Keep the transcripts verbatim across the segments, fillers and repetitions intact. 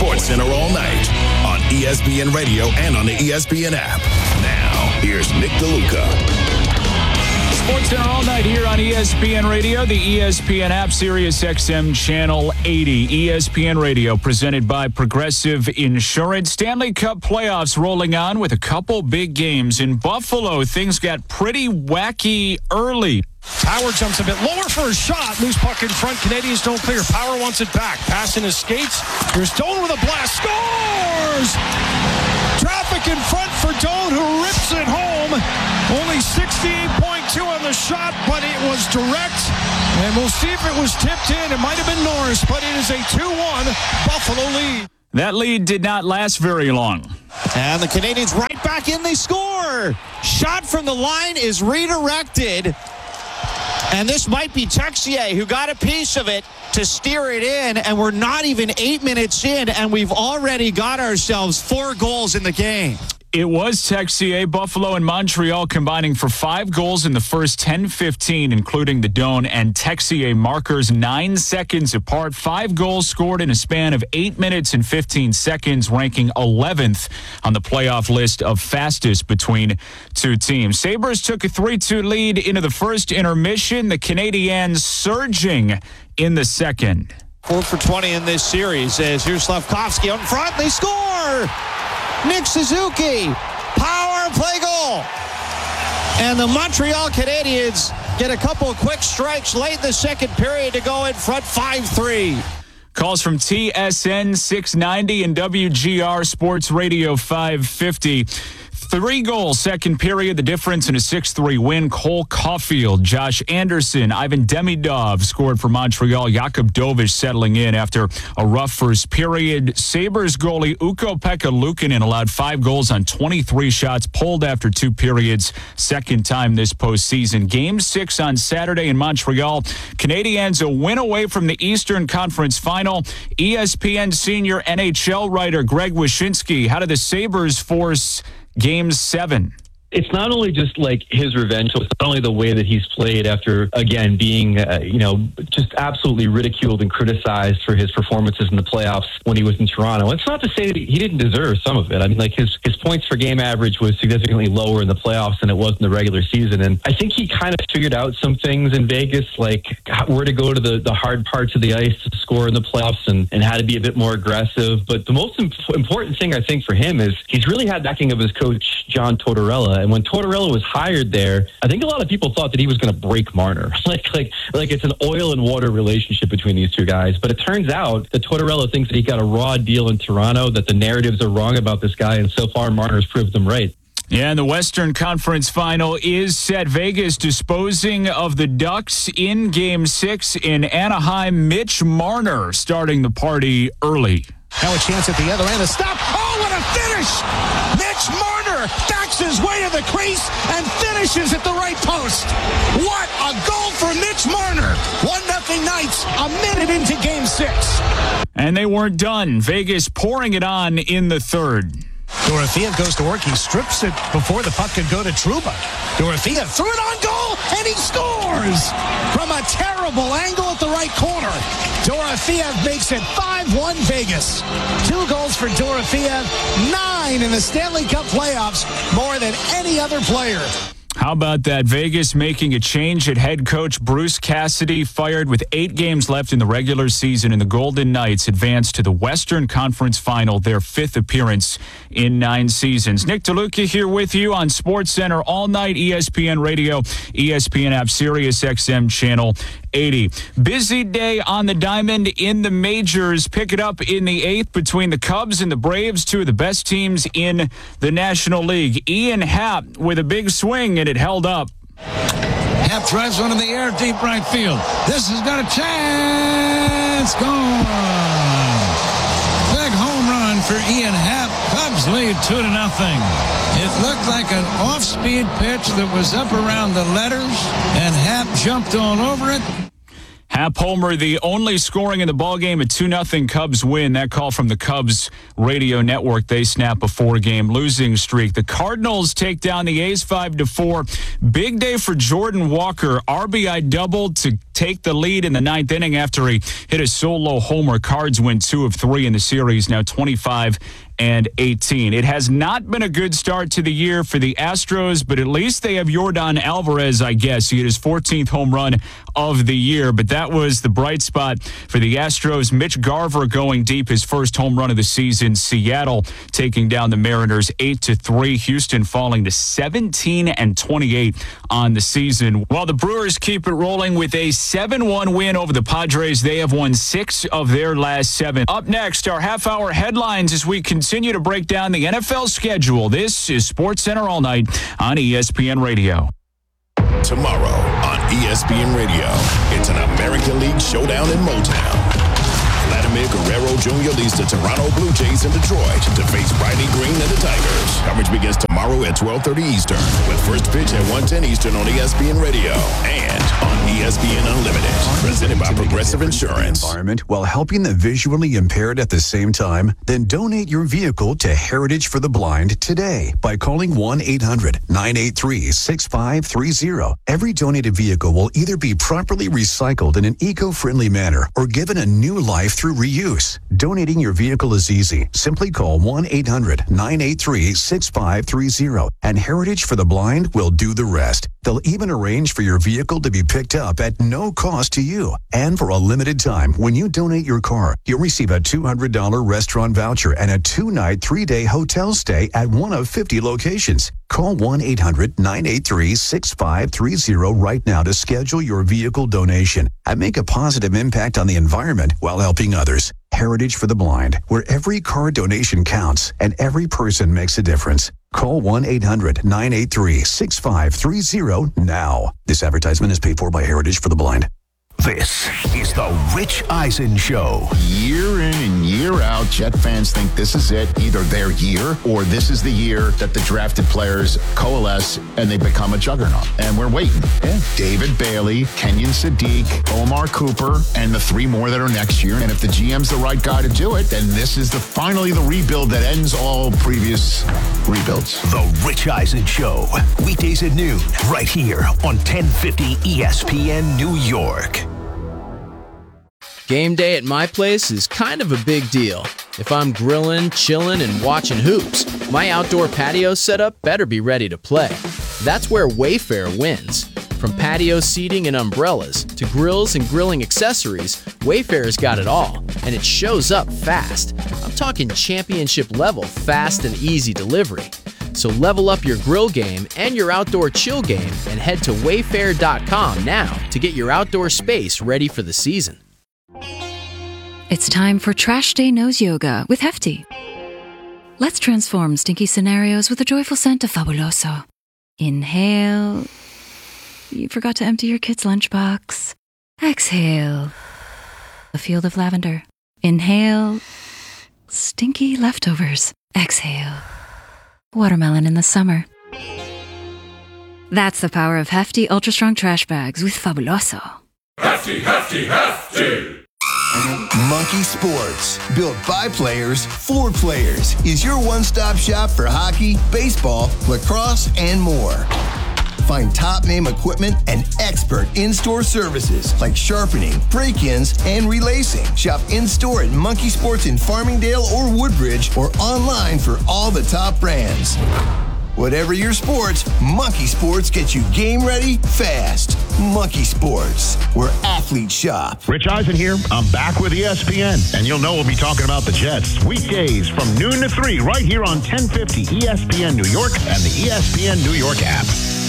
Sports Center all night on E S P N Radio and on the E S P N app. Now, here's Nick DeLuca. Sports Center all night here on E S P N Radio, the E S P N app, Sirius X M Channel eighty. E S P N Radio presented by Progressive Insurance. Stanley Cup playoffs rolling on with a couple big games. In Buffalo, things got pretty wacky early. Power jumps a bit lower for a shot. Loose puck in front. Canadians don't clear. Power wants it back. Passing his skates. Here's Doan with a blast. Scores! Traffic in front for Doan, who rips it home. Only sixty-eight point two on the shot, but it was direct. And we'll see if it was tipped in. It might have been Norris, but it is a two one Buffalo lead. That lead did not last very long. And the Canadians right back in. They score. Shot from the line is redirected. And this might be Texier who got a piece of it to steer it in. And we're not even eight minutes in, and we've already got ourselves four goals in the game. It was Texier. Buffalo and Montreal combining for five goals in the first ten fifteen, including the Doan and Texier markers, nine seconds apart. Five goals scored in a span of eight minutes and fifteen seconds, ranking eleventh on the playoff list of fastest between two teams. Sabres took a three two lead into the first intermission. The Canadiens surging in the second. Four for twenty in this series as here's Slafkovsky out in front. They score! Nick Suzuki, power play goal. And the Montreal Canadiens get a couple of quick strikes late in the second period to go in front five three. Calls from T S N six ninety and W G R Sports Radio five fifty. Three goals, second period, the difference in a six three win. Cole Caulfield, Josh Anderson, Ivan Demidov scored for Montreal. Jakub Dovish settling in after a rough first period. Sabres goalie Ukko-Pekka Luukkonen allowed five goals on twenty-three shots, pulled after two periods, second time this postseason. Game six on Saturday in Montreal. Canadiens a win away from the Eastern Conference Final. E S P N senior N H L writer Greg Wyshynski, how did the Sabres force Game seven? It's not only just like his revenge, it's not only the way that he's played after, again, being, uh, you know, just absolutely ridiculed and criticized for his performances in the playoffs when he was in Toronto. It's not to say that he didn't deserve some of it. I mean, like his, his points per game average was significantly lower in the playoffs than it was in the regular season. And I think he kind of figured out some things in Vegas, like where to go to the, the hard parts of the ice to score in the playoffs and, and how to be a bit more aggressive. But the most imp- important thing, I think, for him is he's really had backing of his coach, John Tortorella. And when Tortorella was hired there, I think a lot of people thought that he was going to break Marner. like, like, like it's an oil and water relationship between these two guys. But it turns out that Tortorella thinks that he got a raw deal in Toronto, that the narratives are wrong about this guy, and so far Marner's proved them right. Yeah, and the Western Conference Final is set. Vegas disposing of the Ducks in Game six in Anaheim. Mitch Marner starting the party early. Now a chance at the other end. A stop. Oh, what a finish! Mitch Marner backs his way to the crease and finishes at the right post. What a goal for Mitch Marner. one nothing Knights a minute into Game six. And they weren't done. Vegas pouring it on in the third. Dorofeev goes to work. He strips it before the puck could go to Trouba. Dorofeev threw it on goal, and he scores from a terrible angle at the right corner. Dorofeev makes it five one Vegas. Two goals for Dorofeev, nine in the Stanley Cup playoffs, more than any other player. How about that? Vegas making a change at head coach Bruce Cassidy, fired with eight games left in the regular season, and the Golden Knights advance to the Western Conference Final, their fifth appearance in nine seasons. Nick DeLuca here with you on Sports Center all night, E S P N Radio, E S P N app, Sirius X M Channel eighty. Busy day on the diamond in the majors. Pick it up in the eighth between the Cubs and the Braves, two of the best teams in the National League. Ian Happ with a big swing, and it held up. Happ drives one in the air, deep right field. This has got a chance. Gone. Big home run for Ian Happ. Cubs lead two to nothing. It looked like an off-speed pitch that was up around the letters, and Happ jumped all over it. Happ homer, the only scoring in the ballgame, a two nothing Cubs win. That call from the Cubs radio network. They snap a four-game losing streak. The Cardinals take down the A's five to four. Big day for Jordan Walker. R B I double to take the lead in the ninth inning after he hit a solo homer. Cards win two of three in the series, now twenty-five and eighteen. It has not been a good start to the year for the Astros, but at least they have Yordan Alvarez, I guess. He hit his fourteenth home run of the year, but that was the bright spot for the Astros. Mitch Garver going deep, his first home run of the season. Seattle taking down the Mariners eight to three. Houston falling to seventeen and twenty-eight on the season. While the Brewers keep it rolling with a seven one win over the Padres, they have won six of their last seven. Up next, our half-hour headlines as we continue to break down the N F L schedule. This is SportsCenter All Night on E S P N Radio. Tomorrow on E S P N Radio, it's an American League showdown in Motown. Vladimir Guerrero Junior leads the Toronto Blue Jays in Detroit to face Riley Green and the Tigers. Coverage begins tomorrow at twelve thirty Eastern, with first pitch at one ten Eastern on E S P N Radio and on E S P N Unlimited, presented by Progressive Insurance. Environment while helping the visually impaired at the same time? Then donate your vehicle to Heritage for the Blind today by calling one eight hundred nine eight three six five three zero. Every donated vehicle will either be properly recycled in an eco-friendly manner or given a new life through reuse. Donating your vehicle is easy. Simply call one eight hundred nine eight three six five three zero and Heritage for the Blind will do the rest. They'll even arrange for your vehicle to be picked up at no cost to you. And for a limited time, when you donate your car, you'll receive a two hundred dollars restaurant voucher and a two-night, three-day hotel stay at one of fifty locations. Call one eight hundred nine eight three six five three zero right now to schedule your vehicle donation and make a positive impact on the environment while helping others. Heritage for the Blind, where every car donation counts and every person makes a difference. Call one eight hundred nine eight three six five three zero now. This advertisement is paid for by Heritage for the Blind. This is the Rich Eisen Show. Year in and year out, Jet fans think this is it, either their year or this is the year that the drafted players coalesce and they become a juggernaut. And we're waiting. Yeah. David Bailey, Kenyon Sadiq, Omar Cooper, and the three more that are next year. And if the G M's the right guy to do it, then this is the finally the rebuild that ends all previous rebuilds. The Rich Eisen Show. Weekdays at noon, right here on ten fifty E S P N New York. Game day at my place is kind of a big deal. If I'm grilling, chilling, and watching hoops, my outdoor patio setup better be ready to play. That's where Wayfair wins. From patio seating and umbrellas to grills and grilling accessories, Wayfair's got it all, and it shows up fast. I'm talking championship level fast and easy delivery. So level up your grill game and your outdoor chill game and head to wayfair dot com now to get your outdoor space ready for the season. It's time for Trash Day Nose Yoga with Hefty. Let's transform stinky scenarios with the joyful scent of Fabuloso. Inhale. You forgot to empty your kid's lunchbox. Exhale. A field of lavender. Inhale. Stinky leftovers. Exhale. Watermelon in the summer. That's the power of Hefty Ultra Strong Trash Bags with Fabuloso. Hefty, hefty, hefty! Monkey Sports, built by players for players, is your one-stop shop for hockey, baseball, lacrosse, and more. Find top-name equipment and expert in-store services like sharpening, break-ins, and relacing. Shop in-store at Monkey Sports in Farmingdale or Woodbridge or online for all the top brands. Whatever your sports, Monkey Sports gets you game ready fast. Monkey Sports, where athletes shop. Rich Eisen here. I'm back with E S P N, and you'll know we'll be talking about the Jets weekdays from noon to three right here on ten fifty E S P N New York and the E S P N New York app.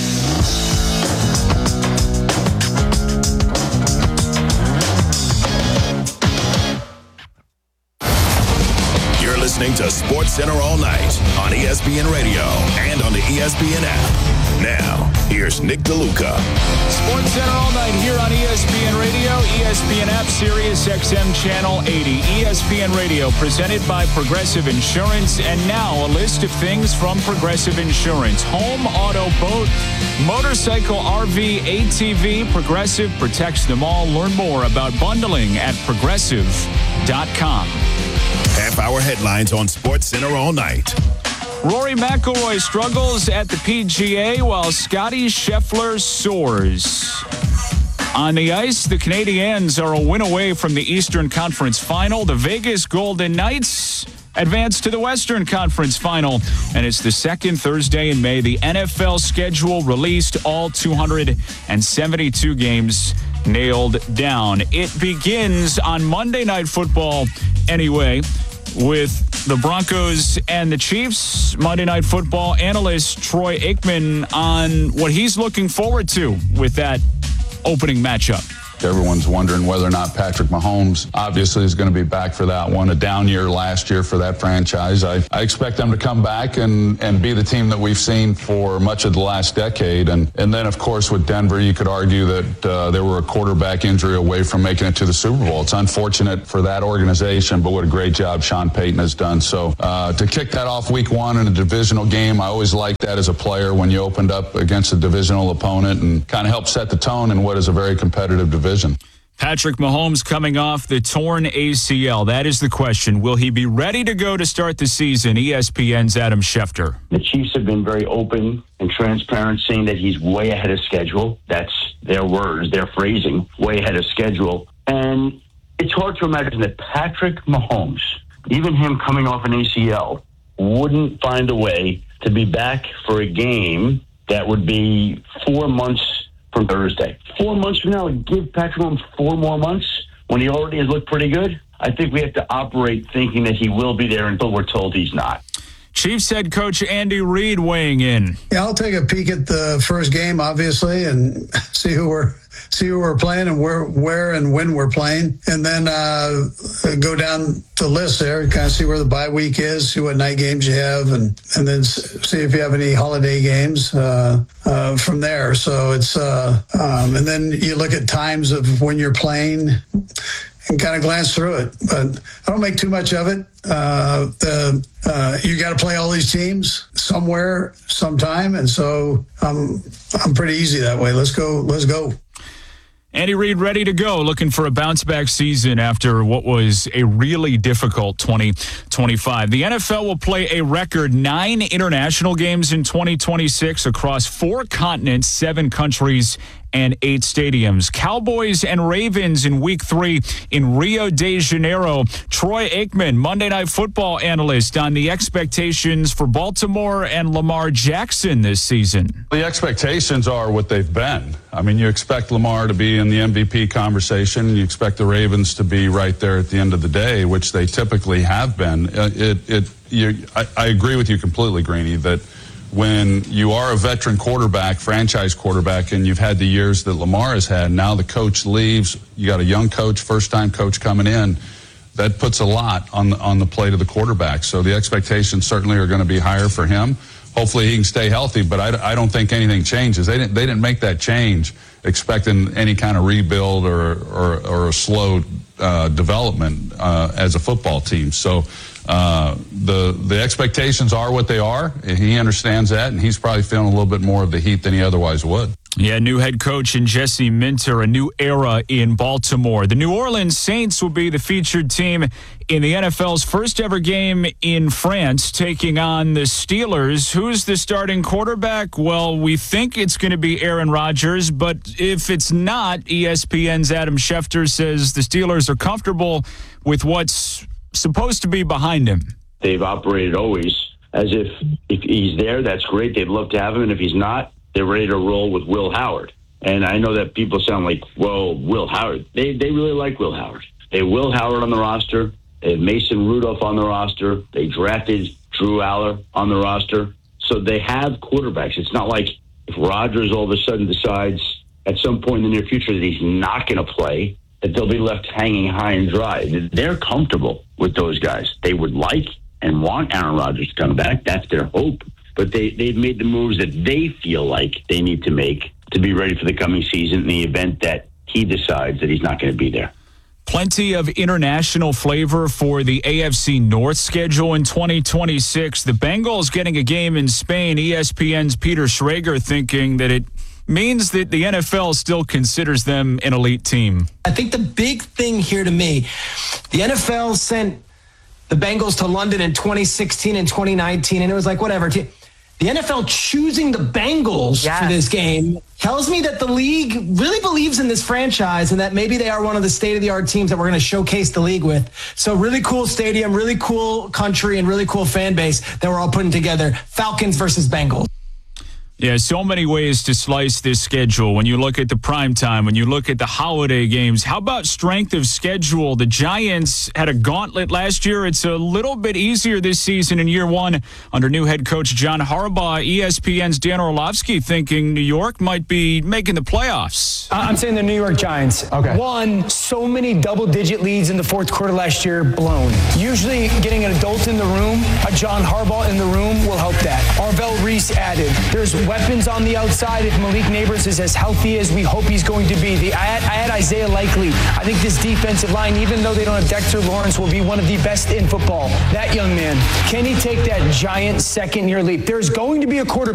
Listening to SportsCenter All Night on E S P N Radio and on the E S P N app. Now, here's Nick DeLuca. SportsCenter All Night here on E S P N Radio, E S P N app, Sirius X M Channel eighty. E S P N Radio, presented by Progressive Insurance. And now, a list of things from Progressive Insurance. Home, auto, boat, motorcycle, R V, A T V. Progressive protects them all. Learn more about bundling at progressive dot com. Half-hour headlines on SportsCenter All Night. Rory McIlroy struggles at the P G A while Scottie Scheffler soars. On the ice, the Canadiens are a win away from the Eastern Conference Final. The Vegas Golden Knights advance to the Western Conference Final, and it's the second Thursday in May. The N F L schedule released, all two hundred seventy-two games nailed down. It begins on Monday Night Football anyway, with the Broncos and the Chiefs. Monday Night Football analyst Troy Aikman on what he's looking forward to with that opening matchup. Everyone's wondering whether or not Patrick Mahomes obviously is going to be back for that one. A down year last year for that franchise. I, I expect them to come back and, and be the team that we've seen for much of the last decade. And, and then, of course, with Denver, you could argue that uh, they were a quarterback injury away from making it to the Super Bowl. It's unfortunate for that organization, but what a great job Sean Payton has done. So uh, to kick that off week one in a divisional game, I always liked that as a player when you opened up against a divisional opponent and kind of helped set the tone in what is a very competitive division. Patrick Mahomes coming off the torn A C L. That is the question. Will he be ready to go to start the season? E S P N's Adam Schefter. The Chiefs have been very open and transparent, saying that he's way ahead of schedule. That's their words, their phrasing, way ahead of schedule. And it's hard to imagine that Patrick Mahomes, even him coming off an A C L, wouldn't find a way to be back for a game that would be four months from Thursday. Four months from now, give Patrick Mahomes four more months when he already has looked pretty good. I think we have to operate thinking that he will be there until we're told he's not. Chiefs head coach Andy Reid weighing in. Yeah, I'll take a peek at the first game, obviously, and see who we're see who we're playing and where where and when we're playing, and then uh, go down the list there, kind of see where the bye week is, see what night games you have, and and then see if you have any holiday games uh, uh, from there. So it's uh, um, and then you look at times of when you're playing and kind of glance through it, but I don't make too much of it. Uh, the uh, you got to play all these teams somewhere, sometime, and so I'm I'm pretty easy that way. Let's go. Let's go. Andy Reid ready to go, looking for a bounce-back season after what was a really difficult twenty twenty-five. The N F L will play a record nine international games in twenty twenty-six across four continents, seven countries, and eight stadiums. Cowboys and Ravens in week three in Rio de Janeiro. Troy Aikman, Monday Night Football analyst, on the expectations for Baltimore and Lamar Jackson this season. The expectations are what they've been. I mean, you expect Lamar to be in the M V P conversation. You expect the Ravens to be right there at the end of the day, which they typically have been. It, it, you, I, I agree with you completely, Greeny, that when you are a veteran quarterback, franchise quarterback, and you've had the years that Lamar has had, now the coach leaves, you got a young coach, first-time coach coming in, that puts a lot on the, on the plate of the quarterback. So the expectations certainly are going to be higher for him. Hopefully he can stay healthy, but I, I don't think anything changes. They didn't, they didn't make that change expecting any kind of rebuild or, or, or a slow uh, development uh, as a football team. So Uh, the the expectations are what they are. He understands that, and he's probably feeling a little bit more of the heat than he otherwise would. Yeah, new head coach in Jesse Minter, a new era in Baltimore. The New Orleans Saints will be the featured team in the N F L's first ever game in France, taking on the Steelers. Who's the starting quarterback? Well, we think it's going to be Aaron Rodgers, but if it's not, E S P N's Adam Schefter says the Steelers are comfortable with what's supposed to be behind him. They've operated always as if if he's there, that's great. They'd love to have him. And if he's not, they're ready to roll with Will Howard. And I know that people sound like, well, Will Howard. They they really like Will Howard. They have Will Howard on the roster. They have Mason Rudolph on the roster. They drafted Drew Aller on the roster. So they have quarterbacks. It's not like if Rodgers all of a sudden decides at some point in the near future that he's not going to play, that they'll be left hanging high and dry. They're comfortable with those guys. They would like and want Aaron Rodgers to come back. That's their hope. But they, they've made the moves that they feel like they need to make to be ready for the coming season in the event that he decides that he's not going to be there. Plenty of international flavor for the A F C North schedule in twenty twenty-six. The Bengals getting a game in Spain. E S P N's Peter Schrager thinking that it means that the N F L still considers them an elite team. I think the big thing here to me, the N F L sent the Bengals to London in twenty sixteen and twenty nineteen, and it was like, whatever. The N F L choosing the Bengals yes. for this game tells me that the league really believes in this franchise and that maybe they are one of the state-of-the-art teams that we're going to showcase the league with. So really cool stadium, really cool country, and really cool fan base that we're all putting together. Falcons versus Bengals. Yeah, so many ways to slice this schedule. When you look at the prime time, when you look at the holiday games, how about strength of schedule? The Giants had a gauntlet last year. It's a little bit easier this season in year one under new head coach John Harbaugh. E S P N's Dan Orlovsky thinking New York might be making the playoffs. I'm saying the New York Giants. Okay. One, so many double-digit leads in the fourth quarter last year, blown. Usually getting an adult in the room, a John Harbaugh in the room will help that. Arvell Reese added. There's weapons on the outside if Malik Neighbors is as healthy as we hope he's going to be. The, I, had, I had Isaiah Likely. I think this defensive line, even though they don't have Dexter Lawrence, will be one of the best in football. That young man, can he take that giant second-year leap? There's going to be a quarterback